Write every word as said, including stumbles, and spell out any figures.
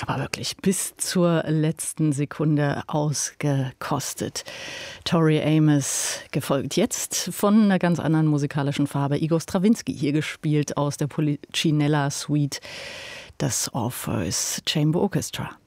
Aber wirklich bis zur letzten Sekunde ausgekostet. Tori Amos gefolgt jetzt von einer ganz anderen musikalischen Farbe. Igor Strawinski hier gespielt aus der Policinella Suite, das Orpheus Chamber Orchestra.